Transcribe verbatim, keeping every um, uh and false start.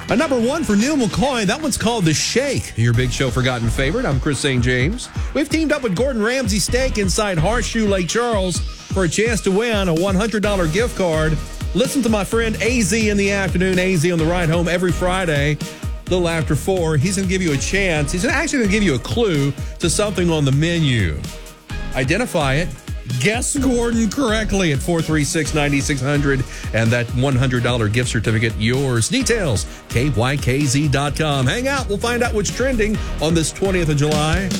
A number one for Neil McCoy. That one's called The Shake, your Big Show Forgotten favorite. I'm Chris Saint James. We've teamed up with Gordon Ramsay Steak inside Horseshoe Lake Charles for a chance to win a one hundred dollars gift card. Listen to my friend A Z in the afternoon, A Z on the ride home every Friday, a little after four. He's going to give you a chance. He's actually going to give you a clue to something on the menu. Identify it. Guess Gordon correctly at four three six, nine six zero zero, and that one hundred dollars gift certificate yours. Details, K Y K Z dot com. Hang out. We'll find out what's trending on this twentieth of July.